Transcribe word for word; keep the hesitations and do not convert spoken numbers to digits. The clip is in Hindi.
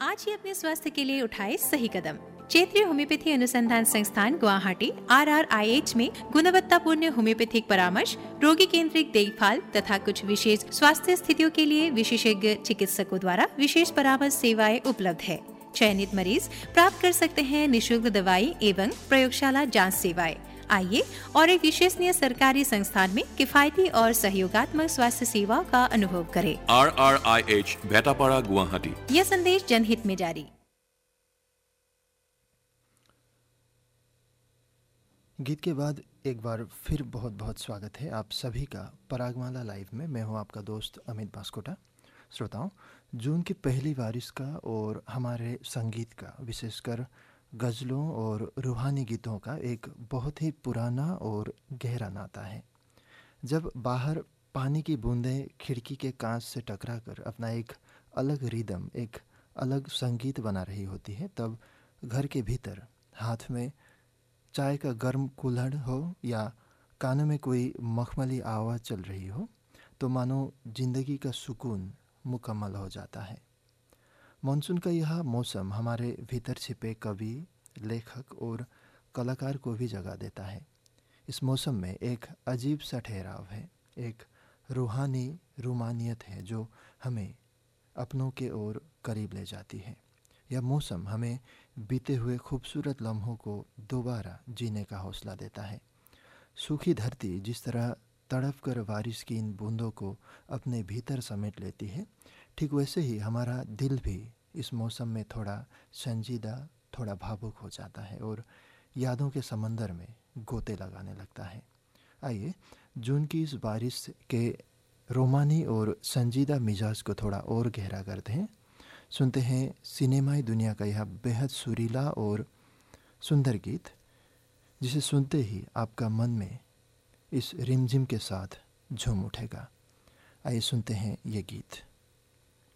आज ही अपने स्वास्थ्य के लिए उठाए सही कदम। क्षेत्रीय होम्योपैथी अनुसंधान संस्थान Guwahati are are I H में गुणवत्तापूर्ण होम्योपैथिक परामर्श, रोगी केंद्रित देखभाल तथा कुछ विशेष स्वास्थ्य स्थितियों के लिए विशेषज्ञ चिकित्सकों द्वारा विशेष परामर्श सेवाएं उपलब्ध है। चयनित मरीज प्राप्त कर सकते हैं निशुल्क दवाई एवं प्रयोगशाला जांच सेवाएं। आइए और एक विश्वसनीय सरकारी संस्थान में किफायती और सहयोगात्मक स्वास्थ्य सेवाओं का अनुभव करें। Are are I H भेटापाड़ा Guwahati. यह संदेश जनहित में जारी। गीत के बाद एक बार फिर बहुत बहुत स्वागत है आप सभी का परागमाला लाइव में। मैं हूं आपका दोस्त अमित बास्कोटा। श्रोताओं, जून की पहली बारिश का और हमारे संगीत का, विशेषकर गज़लों और रूहानी गीतों का एक बहुत ही पुराना और गहरा नाता है। जब बाहर पानी की बूंदें खिड़की के कांच से टकराकर अपना एक अलग रिदम, एक अलग संगीत बना रही होती है, तब घर के भीतर हाथ में चाय का गर्म कुल्हड़ हो या कानों में कोई मखमली आवाज़ चल रही हो, तो मानो जिंदगी का सुकून मुकम्मल हो जाता है। मानसून का यह मौसम हमारे भीतर छिपे कवि, लेखक और कलाकार को भी जगा देता है। इस मौसम में एक अजीब सा ठहराव है, एक रूहानी रूमानियत है जो हमें अपनों के ओर करीब ले जाती है। यह मौसम हमें बीते हुए खूबसूरत लम्हों को दोबारा जीने का हौसला देता है। सूखी धरती जिस तरह तड़प कर बारिश की इन बूंदों को अपने भीतर समेट लेती है, ठीक वैसे ही हमारा दिल भी इस मौसम में थोड़ा संजीदा, थोड़ा भावुक हो जाता है और यादों के समंदर में गोते लगाने लगता है। आइए जून की इस बारिश के रोमानी और संजीदा मिजाज को थोड़ा और गहरा करते हैं। सुनते हैं सिनेमाई दुनिया का यह बेहद सुरीला और सुंदर गीत, जिसे सुनते ही आपका मन में इस रिमझिम के साथ झूम उठेगा। आइए सुनते हैं ये गीत।